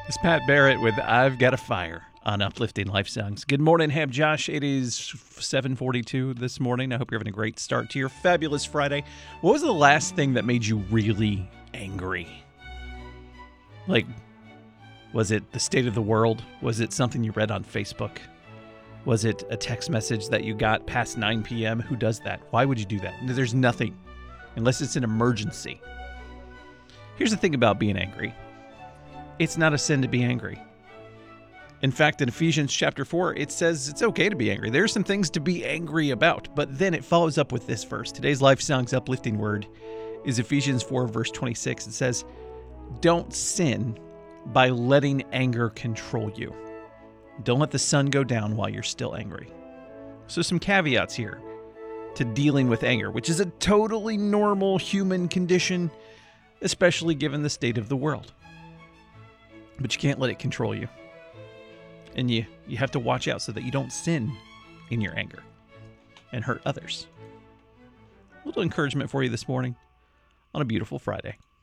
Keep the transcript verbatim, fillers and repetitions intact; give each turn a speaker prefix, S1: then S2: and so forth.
S1: It's Pat Barrett with I've Got a Fire on Uplifting Life Songs. Good morning, Ham Josh. It is seven forty-two this morning. I hope you're having a great start to your fabulous Friday. What was the last thing that made you really angry? Like, was it the state of the world? Was it something you read on Facebook? Was it a text message that you got past nine p.m.? Who does that? Why would you do that? There's nothing, unless it's an emergency. Here's the thing about being angry. It's not a sin to be angry. In fact, in Ephesians chapter four, it says it's okay to be angry. There are some things to be angry about, but then it follows up with this verse. Today's Life Songs uplifting word is Ephesians four, verse twenty-six. It says, don't sin by letting anger control you. Don't let the sun go down while you're still angry. So some caveats here to dealing with anger, which is a totally normal human condition, especially given the state of the world. But you can't let it control you. And you, you have to watch out so that you don't sin in your anger and hurt others. A little encouragement for you this morning on a beautiful Friday.